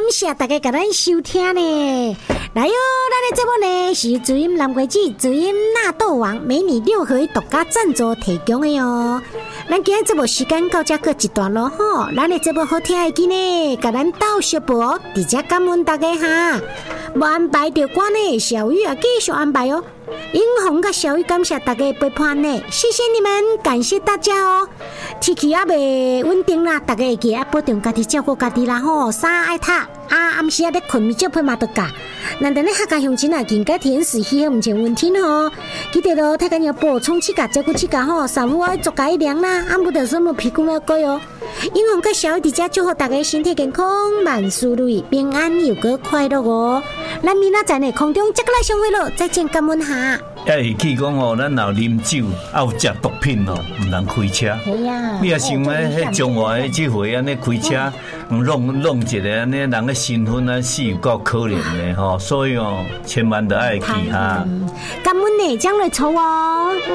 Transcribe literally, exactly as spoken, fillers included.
谢大家甲咱收听呢。来哟，咱的节目呢是主音蓝桂子、主音纳豆王美女六合独家赞助提供的哦。咱今日节目时间到这个一段落吼，咱的节目好听的记呢，甲咱斗小博，直接感恩大家哈。无安排到歌呢，小玉啊继续安排哦。英红甲小玉感谢大家的陪伴呢，谢谢你们，感谢大家哦。天气也未稳定啦，大家会记得保重家己，照顾家己啦吼，衫爱脱，啊暗时啊咧困眠照配嘛得教。难得咧客家乡亲啊，更加天时气候唔像温天吼，记得咯，太紧要补充气甲，照顾气甲吼，衫裤爱足加一凉啦，啊不得什么屁股要改哦。英红甲小玉伫遮祝福大家身体健康，万事如意，平安又个快乐哦。咱明仔载呢空中再个来相会咯，再见，感恩下。 也会去讲哦，咱若啉酒，啊有食毒品哦，毋通开车。 系啊， 你也想咧，迄中华即回安尼开车，弄弄一个安尼，人嘅身份啊是有够可怜的吼，所以哦，千万都爱去哈。 感恩呢，将来错哦。